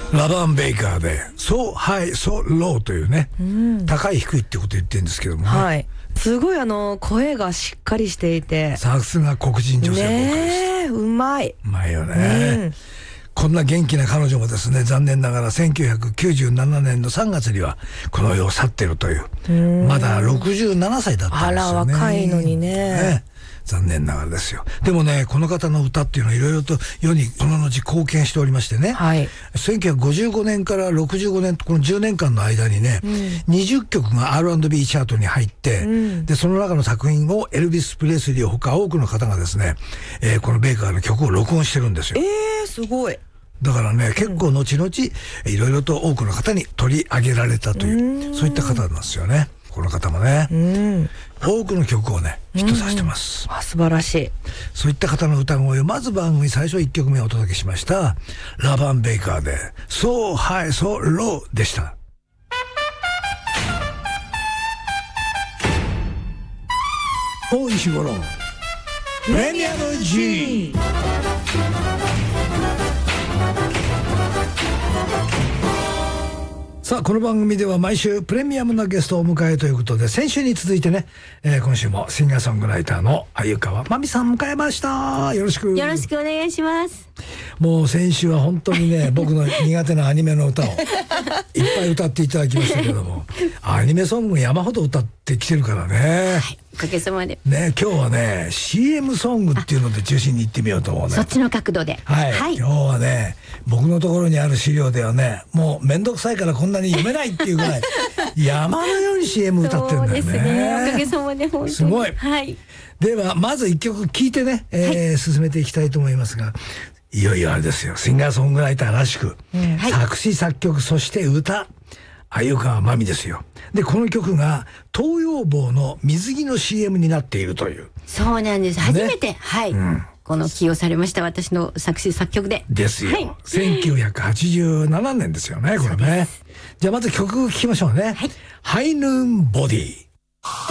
ラバン・ベイカーでSo High So Low というね、高い低いってこと言ってるんですけどもね、 はい、すごい声がしっかりしていて、 さすが黒人女性ボーカリスト、 ねえ、うまい。 うまいよね、こんな元気な彼女もですね、残念ながら1997年の3月にはこの世を去っているという、まだ67歳だったんですよね。 あら、若いのにね。 残念ながらですよ。でもね、この方の歌っていうのはいろいろと世にその後貢献しておりましてね、はい、1955年から65年この10年間の間にね、20曲が R&B チャートに入って、でその中の作品をエルビス・プレスリーほか多くの方がですね、このベイカーの曲を録音してるんですよ。 すごい。 だからね、結構後々いろいろと多くの方に取り上げられたという、そういった方なんですよね。この方もね、多くの曲をねヒットさせてます。 素晴らしい。 そういった方の歌声をまず番組最初1曲目をお届けしましたラバン・ベイカーで So High So Low でした。大石五郎プレミアム G。さあ、この番組では毎週プレミアムなゲストをお迎えということで、先週に続いてね、今週もシンガーソングライターの鮎川真美さん迎えました。よろしくお願いします。 もう先週は本当にね僕の苦手なアニメの歌をいっぱい歌っていただきましたけどもアニメソング山ほど歌ってきてるからね、はい、 おかげさまでね。今日はね CM ソングっていうので中心に行ってみようと思うね。 そっちの角度で、 はい、はい、今日はね僕のところにある資料ではね、もうめんどくさいからこんなに読めないっていうぐらい山のように CM 歌ってるんだよね。 そうですね、おかげさまで本当にすごい、 はい、 ではまず1曲聴いてね、進めていきたいと思いますが、いよいよあれですよ、シンガーソングライターらしく、作詞作曲そして歌、鮎川真美ですよ。でこの曲が東洋坊の水着の CM になっているという。 そうなんです、初めて、はい、この起用されました、私の作詞作曲でですよ、はい、1987年ですよねこれね。じゃあまず曲聴きましょうね。ハイヌーンボディ。